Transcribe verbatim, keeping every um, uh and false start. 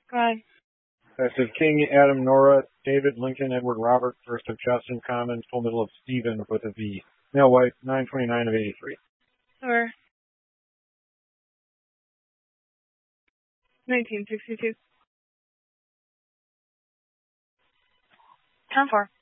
Go ahead. I said King, Adam, Nora, David, Lincoln, Edward, Robert, first of Justin, Common, full middle of Stephen with a V. Male white, nine twenty-nine of eighty-three. Or nineteen sixty-two. Turn four.